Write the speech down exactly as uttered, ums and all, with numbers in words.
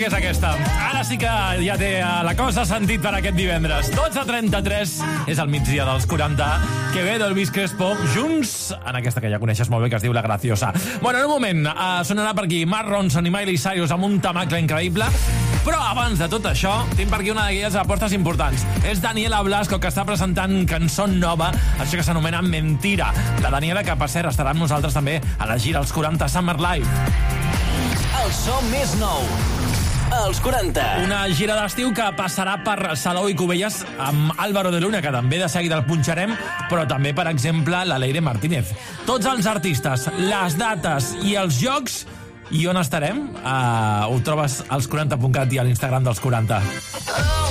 que és aquesta. Ara sí que ja té la cosa sentit per aquest divendres. dotze trenta-tres és el migdia dels quaranta. Quevedo, Elvis Crespo, junts en aquesta que ja coneixes molt bé, que es diu La Graciosa. Bueno, en un moment uh, sonarà per aquí Mark Ronson i Miley Cyrus amb un tamacle increïble. Però abans de tot això, tinc per aquí una d'aquelles apostes importants. És Daniela Blasco, que està presentant cançó nova, això que s'anomena Mentira. La Daniela, que per cert estarà amb nosaltres també a la gira als quaranta Summer Live. El so més nou, els quaranta. Una gira d'estiu que passarà per Salou i Cubelles amb Álvaro de Luna, que també de seguida el punxarem, però també, per exemple, la Leire Martínez. Tots els artistes, les dates i els llocs. I on estarem? Uh, ho trobes als quaranta punt cat i a l'Instagram dels quaranta.